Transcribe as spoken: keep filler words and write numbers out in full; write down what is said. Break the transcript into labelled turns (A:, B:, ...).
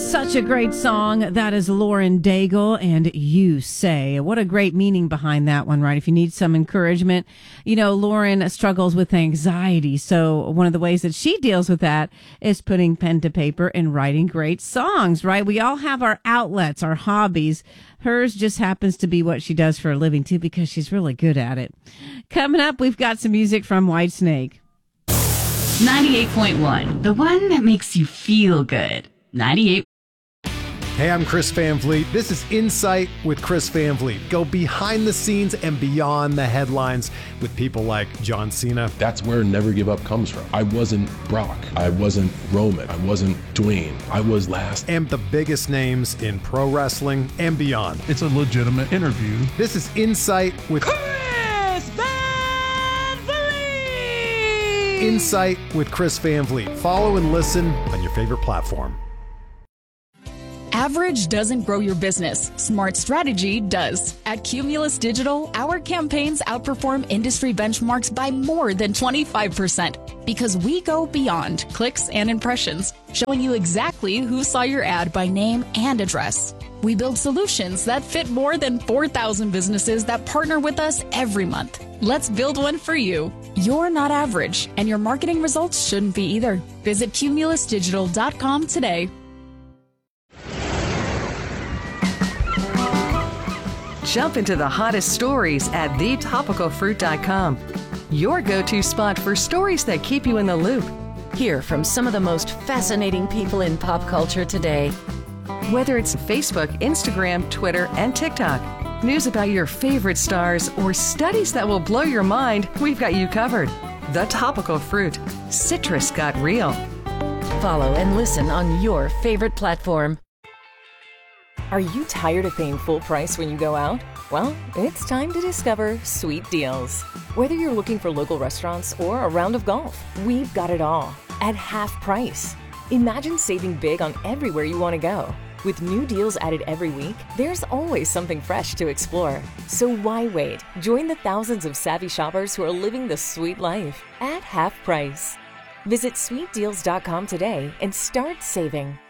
A: Such a great song. That is Lauren Daigle and You Say. What a great meaning behind that one, right? If you need some encouragement, you know, Lauren struggles with anxiety. So one of the ways that she deals with that is putting pen to paper and writing great songs, right? We all have our outlets, our hobbies. Hers just happens to be what she does for a living, too, because she's really good at it. Coming up, we've got some music from Whitesnake.
B: ninety-eight point one, the one that makes you feel good. ninety-eight.
C: Hey, I'm Chris Van Vliet. This is Insight with Chris Van Vliet. Go behind the scenes and beyond the headlines with people like John Cena.
D: That's where Never Give Up comes from. I wasn't Brock. I wasn't Roman. I wasn't Dwayne. I was last.
C: And the biggest names in pro wrestling and beyond.
E: It's a legitimate interview.
C: This is Insight with
A: Chris Van Vliet.
C: Insight with Chris Van Vliet. Follow and listen on your favorite platform.
F: Average doesn't grow your business. Smart strategy does. At Cumulus Digital, our campaigns outperform industry benchmarks by more than twenty-five percent because we go beyond clicks and impressions, showing you exactly who saw your ad by name and address. We build solutions that fit more than four thousand businesses that partner with us every month. Let's build one for you. You're not average, and your marketing results shouldn't be either. Visit cumulus digital dot com today.
G: Jump into the hottest stories at the topical fruit dot com. Your go-to spot for stories that keep you in the loop.
H: Hear from some of the most fascinating people in pop culture today.
G: Whether it's Facebook, Instagram, Twitter, and TikTok, news about your favorite stars, or studies that will blow your mind, we've got you covered. The Topical Fruit. Citrus got real.
H: Follow and listen on your favorite platform.
I: Are you tired of paying full price when you go out? Well, it's time to discover Sweet Deals. Whether you're looking for local restaurants or a round of golf, we've got it all at half price. Imagine saving big on everywhere you want to go. With new deals added every week, there's always something fresh to explore. So why wait? Join the thousands of savvy shoppers who are living the sweet life at half price. Visit sweet deals dot com today and start saving.